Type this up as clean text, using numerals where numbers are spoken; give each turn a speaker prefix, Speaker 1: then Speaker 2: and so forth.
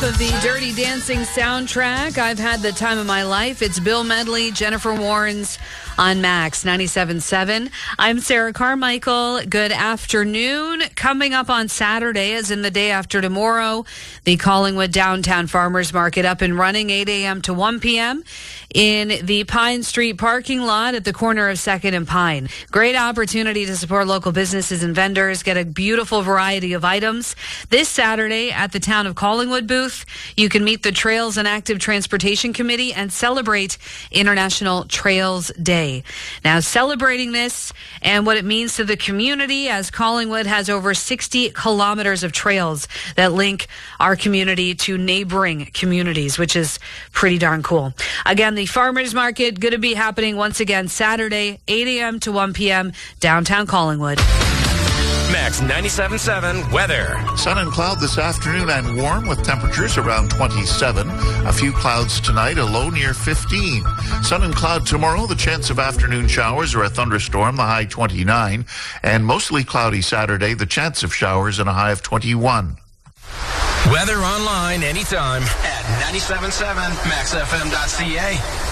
Speaker 1: Of the Dirty Dancing soundtrack, I've had the time of my life. It's Bill Medley, Jennifer Warnes on Max 97.7. I'm Sarah Carmichael. Good afternoon. Coming up on Saturday, as in the day after tomorrow, the Collingwood Downtown Farmers Market up and running 8 a.m. to 1 p.m. in the Pine Street parking lot at the corner of 2nd and Pine. Great opportunity to support local businesses and vendors, get a beautiful variety of items. This Saturday at the Town of Collingwood booth, you can meet the Trails and Active Transportation Committee and celebrate International Trails Day. Now, celebrating this and what it means to the community, as Collingwood has over 60 kilometers of trails that link our community to neighboring communities, which is pretty darn cool. Again, the Farmers Market going to be happening once again Saturday, 8 a.m. to 1 p.m. downtown Collingwood.
Speaker 2: Max 97.7 weather.
Speaker 3: Sun and cloud this afternoon and warm with temperatures around 27. A few clouds tonight, a low near 15. Sun and cloud tomorrow, the chance of afternoon showers or a thunderstorm, the high 29. And mostly cloudy Saturday, the chance of showers and a high of 21.
Speaker 2: Weather online anytime at 97.7maxfm.ca.